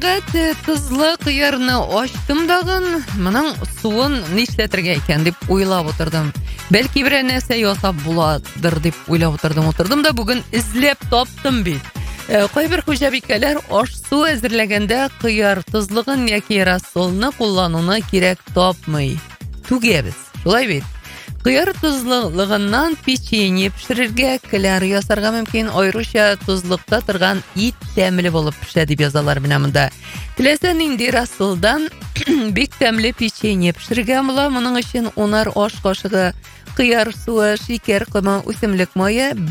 Тызлы кыярны ачтым дагын, моның суын нишләтергә икән дип уйлап утырдым. Бәлки бер нәрсә ясап буладыр дип уйлап утырдым да бүген эзләп таптым бит. Кайбер хуҗабикәләр аш-су әзерләгәндә кыяр тызлыгын яки рассолны куллануны кирәк тапмый. Түгәбез. Шулай бит. Кыяр тузлыгыннан печенье пешерергә, кляр ясарга мөмкин, аеруча тузлыкта торган ит тәмле булып пешә дип язалар менә монда. Теләсә нинди рассылдан бик тәмле печенье пешерергә була. Моның өчен 10 аш кашыгы кыяр суы, шикәр, комы, үсемлек мае,